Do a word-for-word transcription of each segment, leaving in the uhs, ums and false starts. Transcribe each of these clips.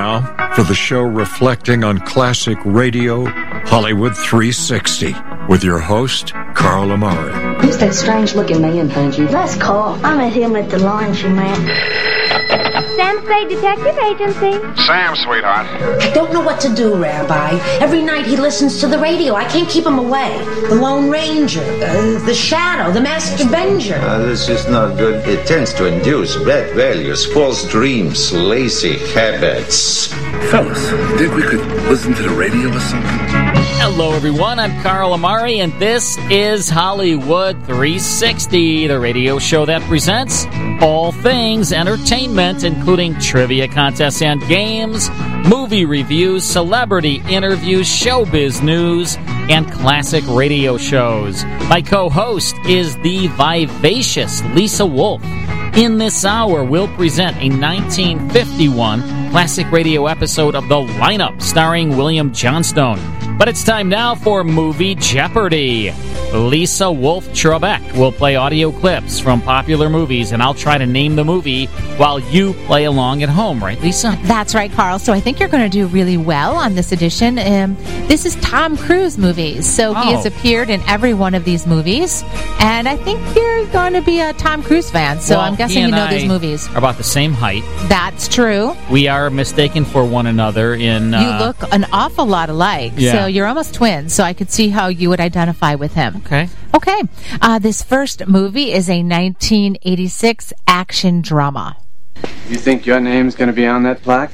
now for the show reflecting on classic radio, Hollywood three sixty, with your host, Carl Amari. Who's that strange-looking man behind you? That's Carl. I met him at the laundromat. Sam Spade Detective Agency. Sam, sweetheart. I don't know what to do, Rabbi. Every night he listens to the radio. I can't keep him away. The Lone Ranger, uh, the Shadow, the Masked Avenger. Uh, this is not good. It tends to induce bad values, false dreams, lazy habits. Fellas, think we could listen to the radio or something? Hello, everyone. I'm Carl Amari, and this is Hollywood three sixty, the radio show that presents all things entertainment, including trivia contests and games, movie reviews, celebrity interviews, showbiz news, and classic radio shows. My co-host is the vivacious Lisa Wolf. In this hour, we'll present a nineteen fifty-one classic radio episode of The Lineup, starring William Johnstone. But it's time now for Movie Jeopardy! Lisa Wolf Trebek will play audio clips from popular movies, and I'll try to name the movie while you play along at home, right, Lisa? That's right, Carl. So I think you're going to do really well on this edition. Um, this is Tom Cruise movies, so he Oh. has appeared in every one of these movies, and I think you're going to be a Tom Cruise fan, so Well, I'm he guessing you and know I these movies. are about the same height. That's true. We are mistaken for one another in... Uh, You look an awful lot alike, Yeah. so you're almost twins, so I could see how you would identify with him. Okay. Okay, uh, this first movie is a nineteen eighty-six action drama. You think your name's going to be on that plaque?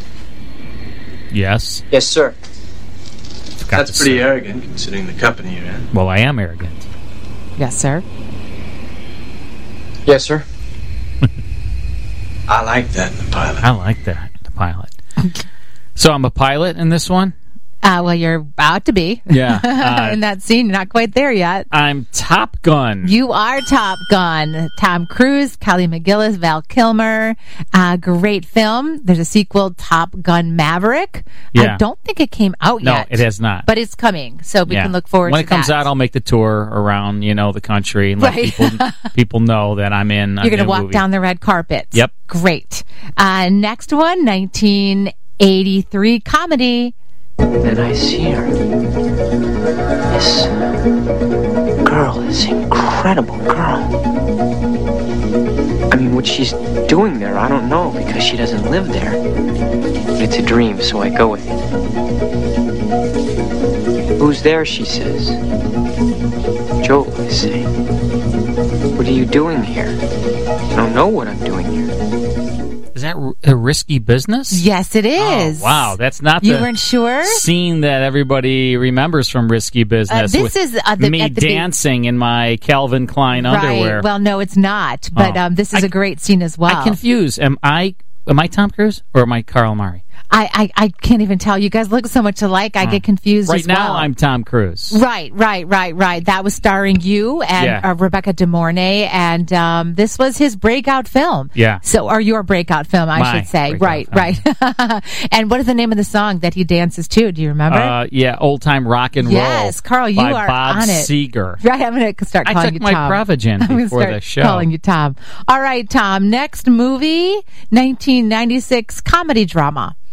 Yes. Yes, sir. Forgot That's to pretty say. arrogant, considering the company you're in. Well, I am arrogant. Yes, sir. Yes, sir. I like that in the pilot. I like that, the pilot. So I'm a pilot in this one? Uh, well, you're about to be. Yeah. Uh, in that scene, you're not quite there yet. I'm Top Gun. You are Top Gun. Tom Cruise, Kelly McGillis, Val Kilmer. Uh, great film. There's a sequel, Top Gun Maverick. Yeah. I don't think it came out No, yet. it has not. But it's coming, so we Yeah. can look forward when to it comes that. out, I'll make the tour around, you know, the country and let Right. people people know that I'm in. You're going to walk movie. down the red carpet. Yep. Great. Uh, next one, nineteen eighty-three comedy. Then I see her. This girl, this incredible girl. I mean, what she's doing there, I don't know, because she doesn't live there. But it's a dream, so I go with it. Who's there, she says. Joel, I say. What are you doing here? I don't know what I'm doing here. Is that r- a risky business? Yes, it is. Oh, wow, that's not You the weren't sure? scene that everybody remembers from Risky Business. Uh, this with is, uh, the- me at the be- dancing in my Calvin Klein underwear. Right. Well, no, it's not. But Oh. um, this is I- a great scene as well. I confuse. Am I am I Tom Cruise or am I Carl Murray? I, I, I can't even tell. You guys look so much alike. I get confused Right as well. now, I'm Tom Cruise. Right, right, right, right. That was starring you and Yeah. uh, Rebecca De Mornay, and um, this was his breakout film. Yeah. So, or your breakout film, I My should say. breakout Right, right. And what is the name of the song that he dances to? Do you remember? Uh, yeah, old time rock and roll. Yes, Carl, you by are Bob on it. Seger. Right, I'm going to start I calling took you my Tom. Prevagen I'm gonna before start the show. calling you Tom. All right, Tom. Next movie, nineteen ninety-six comedy drama.